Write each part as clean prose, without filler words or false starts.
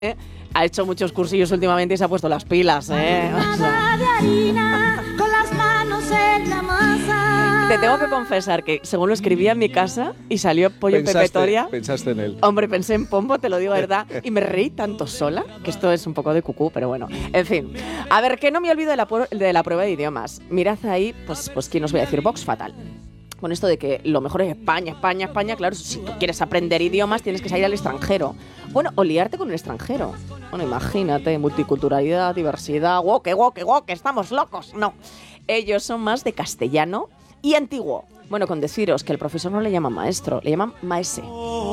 ha hecho muchos cursillos últimamente y se ha puesto las pilas, ¿eh? O sea. De harina, con las manos en la masa. Te tengo que confesar que según lo escribía en mi casa y salió Pollo en Pepetoria. Pensaste en él. Hombre, pensé en Pombo, te lo digo de verdad, y me reí tanto sola, que esto es un poco de cucú, pero bueno. En fin, a ver, que no me olvido de la prueba de idiomas. Mirad ahí, pues ¿quién os voy a decir? Vox Fatal. Con esto de que lo mejor es España, claro, si tú quieres aprender idiomas tienes que salir al extranjero. Bueno, o liarte con el extranjero. Bueno, imagínate, multiculturalidad, diversidad, woke, estamos locos. No, ellos son más de castellano y antiguo. Bueno, con deciros que el profesor no le llama maestro, le llaman maese.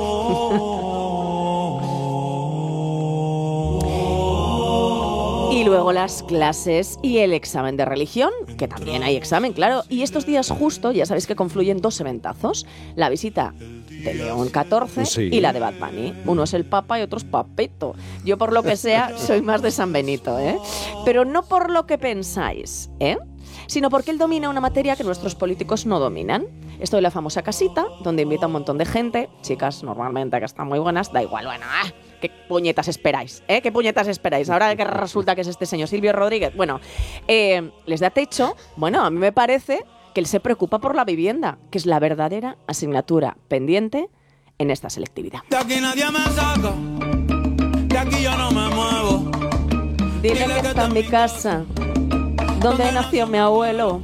Y luego las clases y el examen de religión, que también hay examen, claro. Y estos días justo, ya sabéis que confluyen dos eventazos. La visita de León XIV sí. Y la de Bad Bunny. Uno es el Papa y otro es Papito. Yo, por lo que sea, soy más de San Benito, ¿eh? Pero no por lo que pensáis, ¿eh? Sino porque él domina una materia que nuestros políticos no dominan. Esto de la famosa casita, donde invita a un montón de gente, chicas normalmente que están muy buenas, da igual, bueno, ¿qué puñetas esperáis? ¿Qué puñetas esperáis? Ahora que resulta que es este señor Silvio Rodríguez, bueno, les da techo. Bueno, a mí me parece que él se preocupa por la vivienda, que es la verdadera asignatura pendiente en esta selectividad. De aquí nadie me saca, de aquí yo no me muevo. Dile que está en mi casa, donde nació mi abuelo.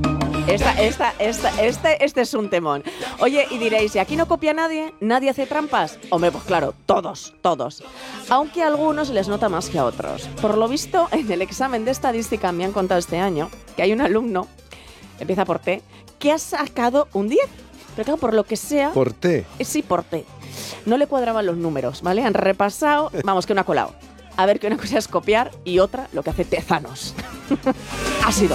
Este es un temón. Oye, y diréis, ¿y aquí no copia nadie? ¿Nadie hace trampas? Hombre, pues claro, todos. Aunque a algunos les nota más que a otros. Por lo visto, en el examen de estadística me han contado este año que hay un alumno, empieza por T, que ha sacado un 10. Pero claro, por lo que sea... ¿Por T? Sí, por T. No le cuadraban los números, ¿vale? Han repasado, vamos, que no ha colado. A ver, que una cosa es copiar y otra lo que hace Tezanos. Ha sido.